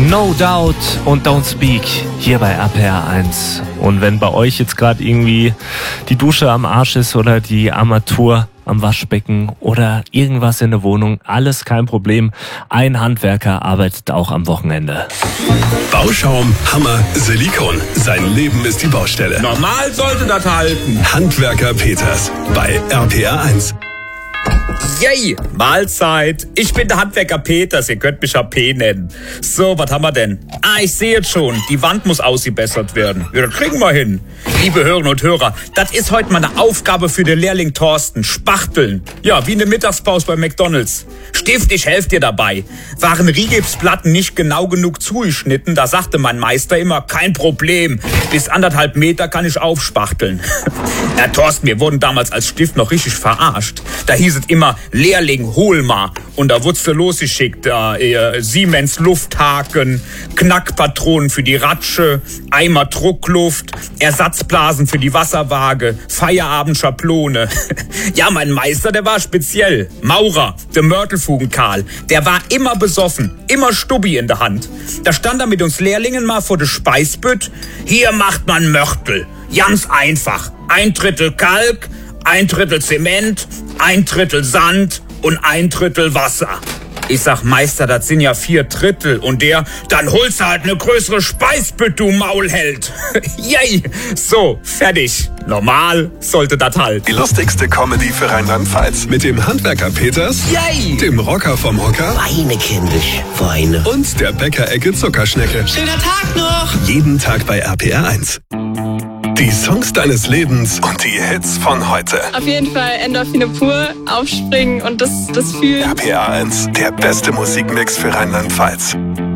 No Doubt und Don't Speak hier bei RPR 1. Und wenn bei euch jetzt gerade irgendwie die Dusche am Arsch ist oder die Armatur am Waschbecken oder irgendwas in der Wohnung, alles kein Problem. Ein Handwerker arbeitet auch am Wochenende. Bauschaum, Hammer, Silikon. Sein Leben ist die Baustelle. Normal sollte das halten. Handwerker Peters bei RPR 1. Yay, Mahlzeit. Ich bin der Handwerker Peters, ihr könnt mich ja P nennen. So, was haben wir denn? Ich sehe jetzt schon, die Wand muss ausgebessert werden. Ja, das kriegen wir hin. Liebe Hörerinnen und Hörer, das ist heute mal eine Aufgabe für den Lehrling Thorsten. Spachteln. Ja, wie eine Mittagspause bei McDonald's. Stift, ich helfe dir dabei. Waren Rigipsplatten nicht genau genug zugeschnitten, da sagte mein Meister immer, kein Problem. Bis 1,5 Meter kann ich aufspachteln. Ja, Thorsten, wir wurden damals als Stift noch richtig verarscht. Da hieß es immer, Lehrling, hol mal. Und da wurdest du losgeschickt. Siemens Lufthaken, Knackpatronen für die Ratsche, Eimer Druckluft, Ersatzblasen für die Wasserwaage, Feierabendschablone. Ja, mein Meister, der war speziell. Maurer, der Mörtelfugen Karl, der war immer besoffen, immer Stubbi in der Hand. Da stand er mit uns Lehrlingen mal vor der Speisbütt. Hier macht man Mörtel. Ganz einfach. 1/3 Kalk, 1/3 Zement, 1/3 Sand und 1/3 Wasser. Ich sag, Meister, das sind ja 4/3. Und der, dann holst du halt eine größere Speisbütt, du Maulheld. Yay! So, fertig. Normal sollte das halt. Die lustigste Comedy für Rheinland-Pfalz. Mit dem Handwerker Peters, Yay! dem Rocker vom Hocker Weine, kindisch, Weine. und der Bäckerecke Zuckerschnecke. Schöner Tag noch! Jeden Tag bei RPR 1. Die Songs deines Lebens und die Hits von heute. Auf jeden Fall Endorphine pur, aufspringen und das fühlen. RPR 1, der beste Musikmix für Rheinland-Pfalz.